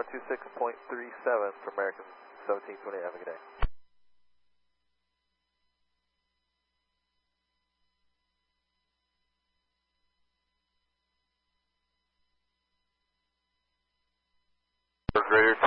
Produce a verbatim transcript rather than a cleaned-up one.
two six point three seven for American seventeen twenty. Have a good day. Radar